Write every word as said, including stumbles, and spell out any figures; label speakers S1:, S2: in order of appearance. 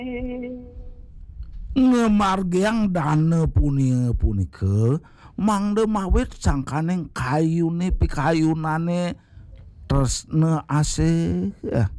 S1: Ngemargeang dana punika punika mangda mawit sangkaning kayune pikayunane tresna asih